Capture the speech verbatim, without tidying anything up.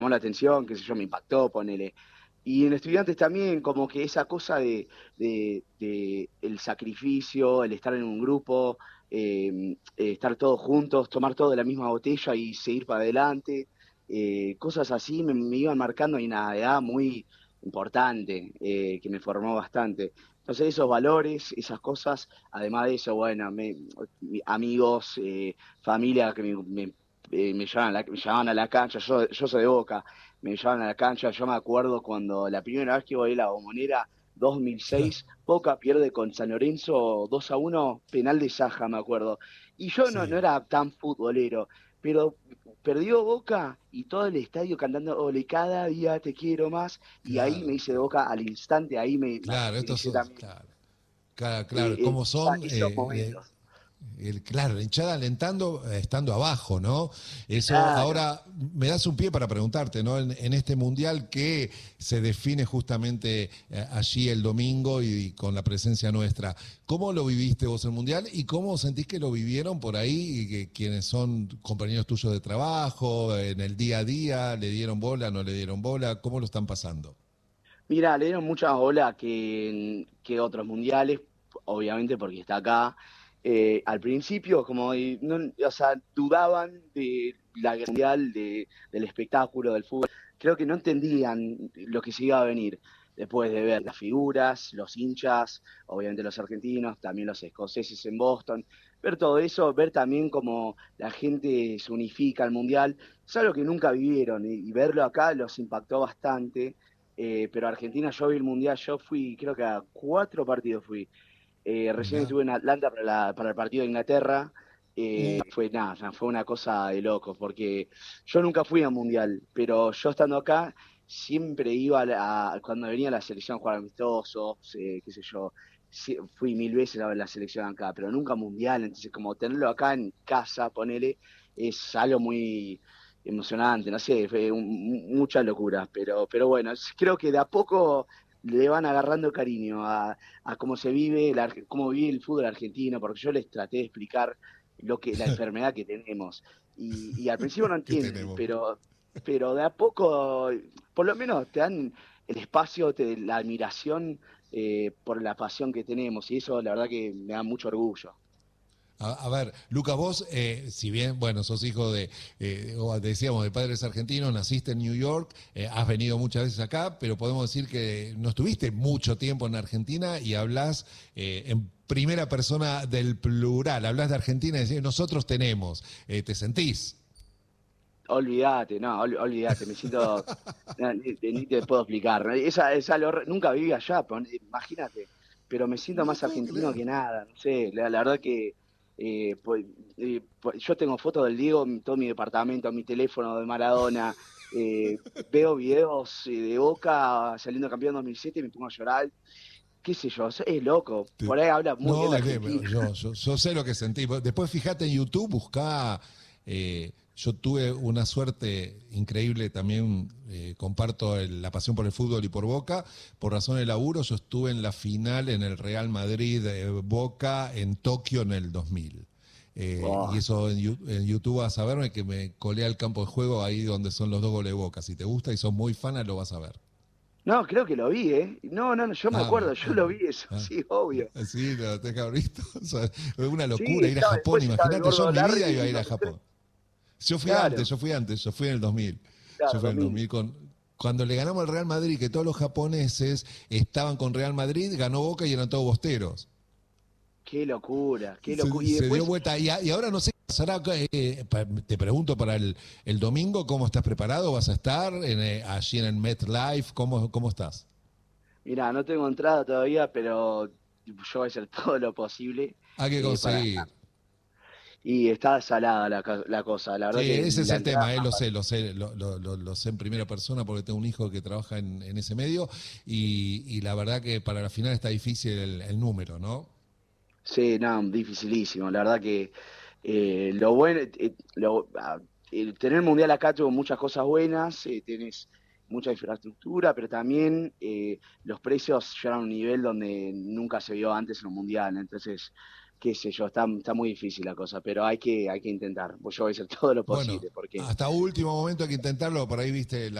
llamó la atención, qué sé yo, me impactó, ponele. Y en estudiantes también, como que esa cosa de, de, de el sacrificio, el estar en un grupo, eh, eh, estar todos juntos, tomar todo de la misma botella y seguir para adelante, eh, cosas así me, me iban marcando en una edad muy importante, eh, que me formó bastante. Entonces esos valores, esas cosas, además de eso, bueno, me, mi- amigos, eh, familia que me, me, eh, me llamaban a la, me llamaban a la cancha, yo, yo soy de Boca, me llevaban a la cancha. Yo me acuerdo cuando la primera vez que voy a la Bombonera, dos mil seis, Boca pierde con San Lorenzo dos a uno, penal de Saja, me acuerdo. Y yo no, no Sí, era tan futbolero, pero perdió Boca y todo el estadio cantando Ole, cada día te quiero más, y ahí me claro, hice de claro. Boca al instante, ahí me Claro, estos martiricé son, también, claro, claro, eh, claro, eh, como esa- son, esos eh, momentos. El, claro, la hinchada alentando eh, estando abajo, ¿no? Eso Claro. ahora me das un pie para preguntarte, ¿no? En, en este mundial que se define justamente eh, allí el domingo y con la presencia nuestra, ¿cómo lo viviste vos el mundial y cómo sentís que lo vivieron por ahí y que, quienes son compañeros tuyos de trabajo, en el día a día, le dieron bola, no le dieron bola, ¿cómo lo están pasando? Mira, le dieron mucha bola que, que otros mundiales, obviamente porque está acá. Eh, al principio, como y no, o sea, dudaban de la guerra mundial, de, del espectáculo, del fútbol. Creo que no entendían lo que se iba a venir después de ver las figuras, los hinchas, obviamente los argentinos, también los escoceses en Boston. Ver todo eso, ver también cómo la gente se unifica al mundial, es algo que nunca vivieron y, y verlo acá los impactó bastante. Eh, pero Argentina, yo vi el Mundial, yo fui, creo que a cuatro partidos fui. Eh, recién Mirá. estuve en Atlanta para, la- para el partido de Inglaterra. Eh, Uh, fue nada, o sea, fue una cosa de locos, porque yo nunca fui a un Mundial, pero yo estando acá, siempre iba a, la- a- cuando venía la selección a jugar amistosos, eh, qué sé yo, sí, fui mil veces a ver la selección acá, pero nunca Mundial, entonces como tenerlo acá en casa, ponele, es algo muy emocionante, no sé, fue un- mucha locura, pero, pero bueno, es- creo que de a poco le van agarrando cariño a, a cómo se vive, la, ar- cómo vive el fútbol argentino, porque yo les traté de explicar lo que, la enfermedad que tenemos. Y, y al principio no ¿Qué entienden, tenemos? pero, pero de a poco, por lo menos te dan el espacio, te, la admiración, eh, por la pasión que tenemos, y eso la verdad que me da mucho orgullo. A, a ver, Lucas, vos, eh, si bien, bueno, sos hijo de, eh, o decíamos, de padres argentinos, naciste en New York, eh, has venido muchas veces acá, pero podemos decir que no estuviste mucho tiempo en Argentina y hablas eh, en primera persona del plural, hablas de Argentina y decís, nosotros tenemos, eh, ¿te sentís? Olvídate, no, ol- olvídate, me siento, no, ni, ni te puedo explicar. Esa, esa lo- nunca viví allá, pero, imagínate, pero me siento No más puedo argentino creer. que nada, no sé, la, la verdad que eh, pues, eh, pues, yo tengo fotos del Diego en todo mi departamento, mi teléfono de Maradona, eh, veo videos, eh, de Boca saliendo campeón en dos mil siete y me pongo a llorar, qué sé yo, es loco, Te- por ahí habla muy bien No, de es que Argentina. yo, yo, yo sé lo que sentí. Después fíjate en YouTube, buscá. eh, yo tuve una suerte increíble también, eh, comparto el- la pasión por el fútbol y por Boca. Por razón de laburo, yo estuve en la final en el Real Madrid eh, Boca en Tokio en el dos mil. Eh, y Oh, eso en, Yu- en YouTube vas a verme que me colé al campo de juego ahí donde son los dos goles de Boca. Si te gusta y sos muy fan, lo vas a ver. no, creo que lo vi, ¿eh? No, no, no, yo me Ah, me- acuerdo, yo lo vi eso, ah, sí, obvio. ah, sí, lo tenés que haber visto. O sea, es una Sí, locura ir a estaba, Japón. después estaba el Imagínate, yo gordo en mi vida iba Larry a en ir a dos mil tres. Japón. Yo fui antes, Claro, yo fui antes, yo fui en el dos mil. Yo claro, fui en el dos mil. dos mil con, cuando le ganamos al Real Madrid, que todos los japoneses estaban con Real Madrid, ganó Boca y eran todos bosteros. Qué locura, qué locura. Se, Y se dio después, vuelta. Y, a- y ahora no sé qué pasará. eh, pa- te pregunto para el, el domingo, ¿cómo estás preparado? ¿Vas a estar en, eh, allí en el MetLife? ¿Cómo, cómo estás? mira, no tengo entrada todavía, pero yo voy a hacer todo lo posible, Hay que eh, para conseguir. estar. Y está salada la, ca- la cosa, la verdad Sí, que ese es la el entrada tema, es eh, más lo fácil. sé, lo sé, lo, lo- lo- lo sé en primera persona porque tengo un hijo que trabaja en, en ese medio y, y la verdad que para la final está difícil el, el número, ¿no? Sí, no, dificilísimo. La verdad que, eh, lo bueno, eh, lo, ah, el tener mundial acá tuvo muchas cosas buenas, eh, tenés mucha infraestructura, pero también, eh, los precios llegan a un nivel donde nunca se vio antes en un mundial. Entonces, qué sé yo, está, está muy difícil la cosa, pero hay que, hay que intentar. Yo voy a hacer todo lo Bueno, posible, porque hasta último momento hay que intentarlo, por ahí viste la